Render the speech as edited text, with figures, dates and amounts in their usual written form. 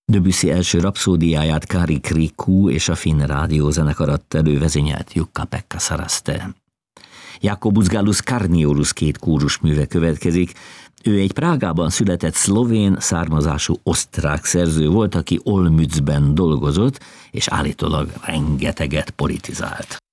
Debussy első rapszódiáját Kári Krikú és a Finn Rádiózenekar adta elő, vezényelt Jukka-Pekka Saraste. Jacobus Gallus Carniolus két kórusműve következik. Ő egy Prágában született szlovén származású osztrák szerző volt, aki Olmützben dolgozott, és állítólag rengeteget politizált.